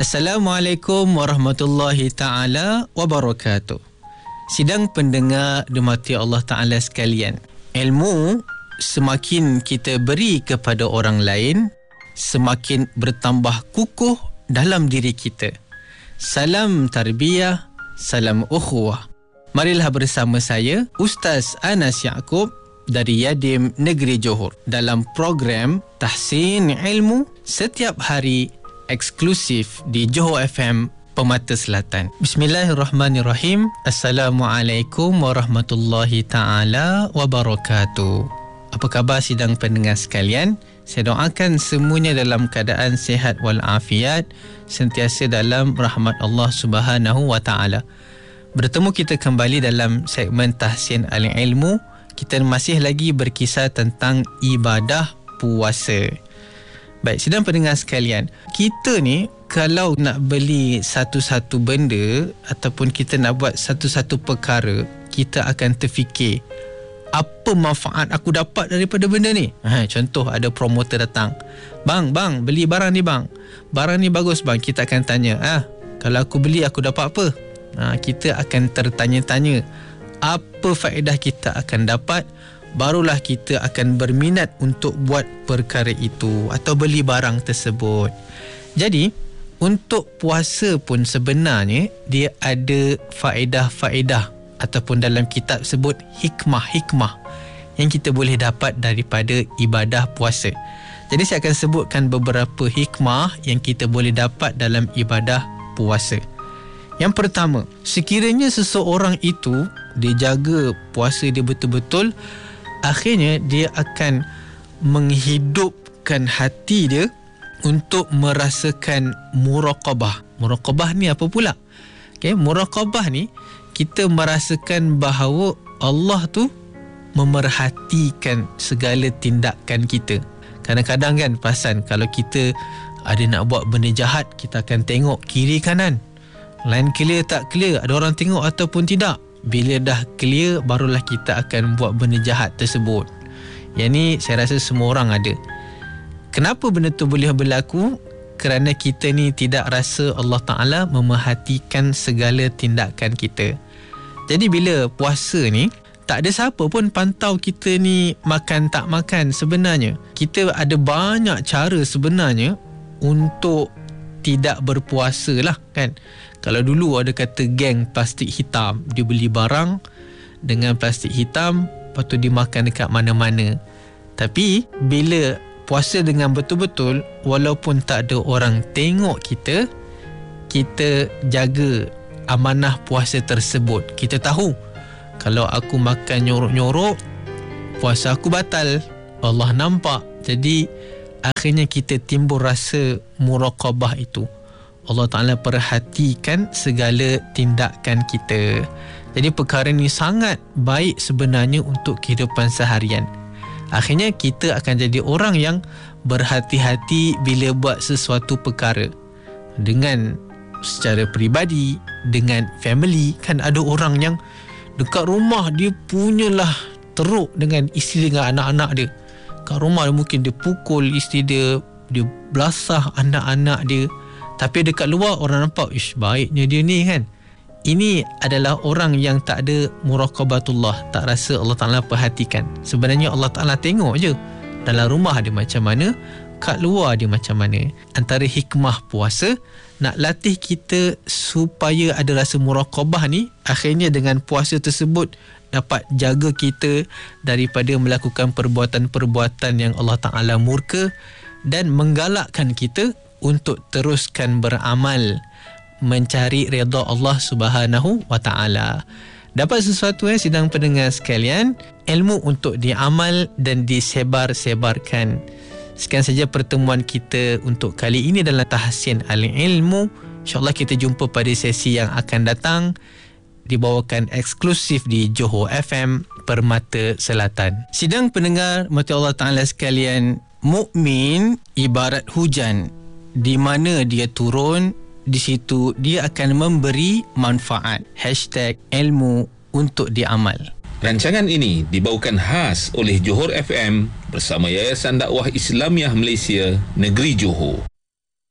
Assalamualaikum warahmatullahi ta'ala wabarakatuh. Sidang pendengar dimati Allah Ta'ala sekalian, ilmu semakin kita beri kepada orang lain, semakin bertambah kukuh dalam diri kita. Salam tarbiyah, salam ukhuwah. Marilah bersama saya, Ustaz Anas Yaakob dari Yadim Negeri Johor dalam program Tahsin Ilmu setiap hari eksklusif di Johor FM Permata Selatan. Bismillahirrahmanirrahim. Assalamualaikum warahmatullahi ta'ala wabarakatuh. Apa khabar sidang pendengar sekalian? Saya doakan semuanya dalam keadaan sihat walafiat, sentiasa dalam rahmat Allah Subhanahu wa ta'ala. Bertemu kita kembali dalam segmen Tahsin Al-Ilmu. Kita masih lagi berkisah tentang ibadah puasa. Baik, sidang pendengar sekalian, kita ni kalau nak beli satu-satu benda ataupun kita nak buat satu-satu perkara, kita akan terfikir, apa manfaat aku dapat daripada benda ni? Contoh, ada promoter datang, Bang, beli barang ni bang. Barang ni bagus bang. Kita akan tanya, kalau aku beli aku dapat apa? Kita akan tertanya-tanya, apa faedah kita akan dapat? Barulah kita akan berminat untuk buat perkara itu atau beli barang tersebut. Jadi, untuk puasa pun sebenarnya dia ada faedah-faedah ataupun dalam kitab sebut hikmah-hikmah yang kita boleh dapat daripada ibadah puasa. Jadi saya akan sebutkan beberapa hikmah yang kita boleh dapat dalam ibadah puasa. Yang pertama, sekiranya seseorang itu dia jaga puasa dia betul-betul, akhirnya dia akan menghidupkan hati dia untuk merasakan muraqabah. Muraqabah ni apa pula? Muraqabah ni kita merasakan bahawa Allah tu memerhatikan segala tindakan kita. Kadang-kadang kan perasan kalau kita ada nak buat benda jahat, kita akan tengok kiri kanan. Line clear tak clear, ada orang tengok ataupun tidak. Bila dah clear, barulah kita akan buat benda jahat tersebut. Yang ni saya rasa semua orang ada. Kenapa benda tu boleh berlaku? Kerana kita ni tidak rasa Allah Ta'ala memerhatikan segala tindakan kita. Jadi bila puasa ni, tak ada siapa pun pantau kita ni makan tak makan sebenarnya. Kita ada banyak cara sebenarnya untuk tidak berpuasa lah kan. Kalau dulu ada kata geng plastik hitam, dia beli barang dengan plastik hitam, lepas tu dimakan dekat mana-mana. Tapi bila puasa dengan betul-betul, walaupun tak ada orang tengok kita, kita jaga amanah puasa tersebut. Kita tahu kalau aku makan nyorok-nyorok, puasa aku batal. Allah nampak. Jadi akhirnya kita timbul rasa muraqabah itu. Allah Ta'ala perhatikan segala tindakan kita. Jadi perkara ni sangat baik sebenarnya untuk kehidupan seharian. Akhirnya kita akan jadi orang yang berhati-hati bila buat sesuatu perkara. Dengan secara peribadi, dengan family. Kan ada orang yang dekat rumah dia punyalah teruk dengan isteri dengan anak-anak dia. Kat rumah dia mungkin dia pukul isteri dia, dia belasah anak-anak dia. Tapi dekat luar orang nampak, ish, baiknya dia ni kan. Ini adalah orang yang tak ada muraqabatullah, tak rasa Allah Ta'ala perhatikan. Sebenarnya Allah Ta'ala tengok je dalam rumah dia macam mana, kat luar dia macam mana. Antara hikmah puasa, nak latih kita supaya ada rasa muraqabah ni, akhirnya dengan puasa tersebut dapat jaga kita daripada melakukan perbuatan-perbuatan yang Allah Ta'ala murka dan menggalakkan kita untuk teruskan beramal mencari redha Allah Subhanahu wa Ta'ala. Dapat sesuatu sidang pendengar sekalian, ilmu untuk diamal dan disebar-sebarkan. Sekian saja pertemuan kita untuk kali ini dalam Tahsin Al-Ilmu. InsyaAllah kita jumpa pada sesi yang akan datang, dibawakan eksklusif di Johor FM Permata Selatan. Sidang pendengar mati Allah Ta'ala sekalian, mukmin ibarat hujan, di mana dia turun, di situ dia akan memberi manfaat. #ilmu untuk diamal. Rancangan ini dibawakan khas oleh Johor FM bersama Yayasan Dakwah Islamiah Malaysia Negeri Johor.